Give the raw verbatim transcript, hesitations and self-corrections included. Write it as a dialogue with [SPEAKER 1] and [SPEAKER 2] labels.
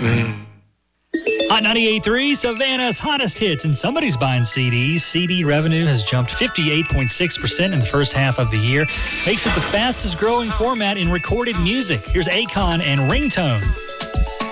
[SPEAKER 1] Hot ninety-eight point three, Savannah's hottest hits, and somebody's buying C Ds. C D revenue has jumped fifty-eight point six percent in the first half of the year. Makes it the fastest growing format in recorded music. Here's Akon and Ringtone.